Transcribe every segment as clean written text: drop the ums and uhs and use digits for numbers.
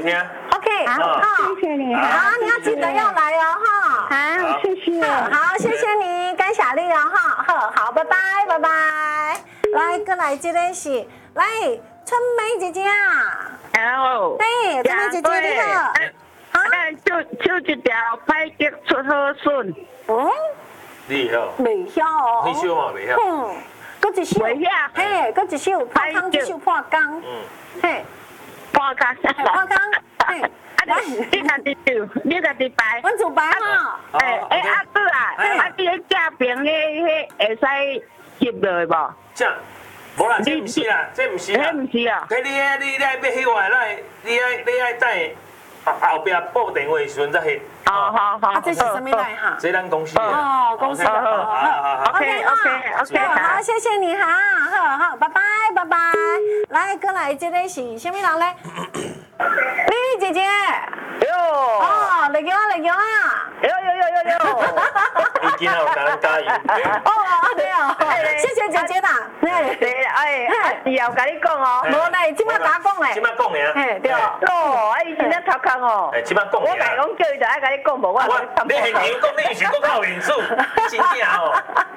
你听。 OK， 好，谢谢你。 好，你要记得要来哦，哈。 好，谢谢。 好，谢谢你，甘霞丽哦，哈，好，拜拜，拜拜。来，过来这个是来春梅姐姐啊。 好。 嘿，春梅姐姐你好。 啊，就一条歹吉出好顺。 你晓？ 未晓哦。 你晓嘛？未晓。 搁一首。 未晓。 嘿，搁一首破工，一首破工。嘿。 破工。 破工。嘿。 你家己做，你家己摆。 阮做摆哈。 啊对啊，你迄架平迄会使入落无？ 这，无啦，这毋是啦，这毋是啦。 迄毋是啊。 你爱要迄话，你爱等后壁拨电话的时阵再翕。 好。 这是什么来哈？ 这咱公司的。 哦，公司的。好 OK。 好，谢谢你哈，好，拜拜。来，过来这个是什么人咧？丽丽姐姐。哦，来叫啊！ 有。 伊今仔有甲咱加油。 对哦，谢谢姐姐啦。 以后甲你讲哦。 无嘞，即摆打讲嘞。 即摆讲的啊。 嘿，对。 伊真正头壳哦。 即摆讲的啊。 我甲伊讲叫伊就爱甲你讲，无我。 你现场讲，你以前讲较有面子，真正哦。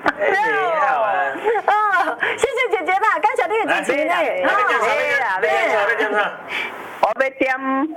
谢谢姐姐啦，感谢你的支持呢。 我要点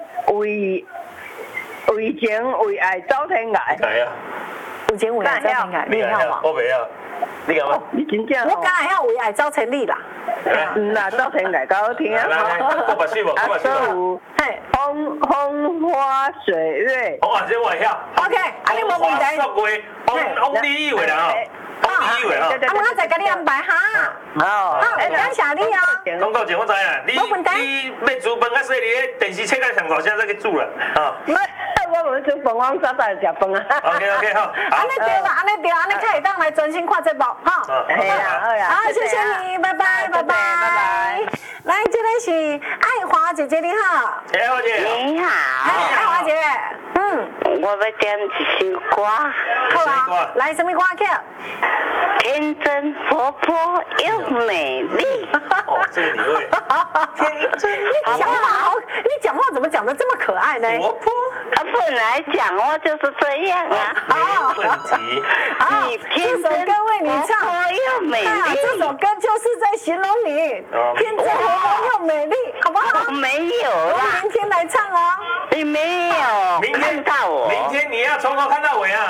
为情为爱走天涯。 係啊。 为情为爱走天涯，你会晓嘛？ 我袂晓。你干嘛？ 你真正。 我敢会晓为爱走千里啦。 啦，走天涯较好听啊。 我把水无，我把水无。 嘿， 风花雪月。 我这我会晓。 OK， 啊你无问题。 风你以为啦？你以为啊？ 我再甲你安排哈。好，感谢你哦。 广告前我知啦，你要煮饭较细，你咧电视切到上大声再去煮啦，哈。 我无煮饭，我早早就食饭啊。 OK 好。 安尼对啦，安尼才会当来专心看节目哈。 好呀。 好，谢谢你，拜拜。来，这个是爱华姐姐你好。 爱华姐。 你好。 爱华姐， 我要点一首歌。 好啊。来，什么歌曲？ 天真活泼又美丽。 这个你会。天真。 你讲话怎么讲得这么可爱呢？ 活泼。 本来讲话就是这样啊。 没问题。 你这首歌为你唱。 又美丽。 这首歌就是在形容你天真活泼又美丽，好不好？ 没有啦。 我明天来唱哦。 你没有。 明天到我。 明天你要从头看到尾啊。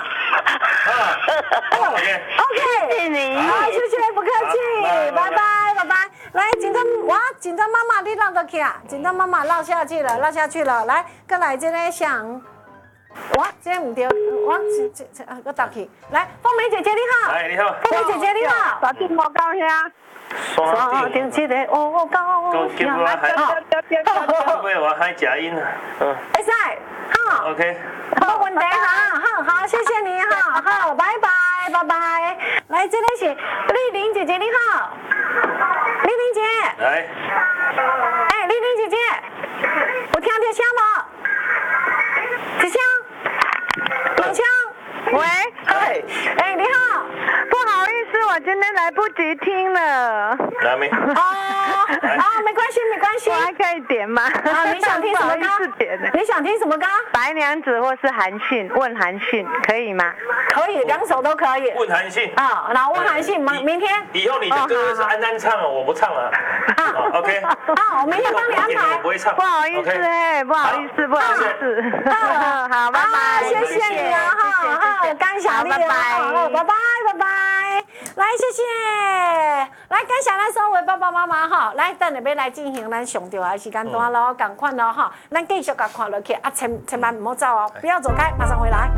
OK， 谢谢你。 好，谢谢，不客气，拜拜。来，紧张妈妈，你绕得起啊？紧张妈妈绕下去了，来，过来这个想，这唔对，我倒去。来，凤梅姐姐你好。 哎，你好。 凤梅姐姐你好。 大电话高兄。 山顶一个高叫我还我还假音啊。 会使，好。 OK。 没问题哈，好，谢谢你哈，好，拜拜。来，这里是丽玲姐姐你好，丽玲姐。 来。 丽玲姐姐，有听到声无？一声，两声。 喂， 你好， 不好意思，我今天来不及听了。 来没？ 没关系。 我还可以点吗？ 你想听什么歌？你想听什么歌？ 白娘子或是韩信，问韩信可以吗？ 可以，两首都可以。 问韩信。 那问韩信，明天。 以后你的歌是安安唱哦，我不唱了。OK。 我明天帮你安排。 我不会唱。 不好意思不好意思。好，拜拜。 谢谢你啊，哈，感谢你啊，拜拜。来，谢谢。来，感谢咱所有爸爸妈妈哈，来等下要来进行咱上吊的时间段咯，赶快咯哈，咱继续甲看落去啊，千万唔好走哦，不要走开，马上回来。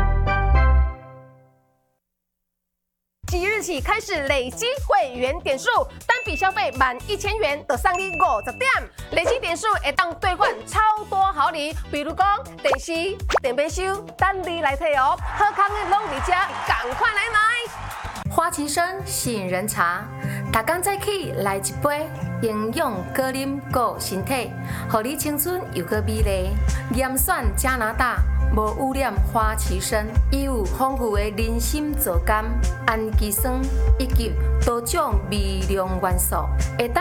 即日起开始累积会员点数，单笔消费满1000元就送你50点，累积点数会当兑换超多好礼，比如讲电视、电冰箱，等你来摕哦。好康的拢伫遮，赶快来买！ 花旗参吸引人茶，大工早起来一杯，营养果饮顾身体，予你青春又搁美丽。严选加拿大无污染花旗参，伊有丰富的人参皂苷、氨基酸以及多种微量元素，会当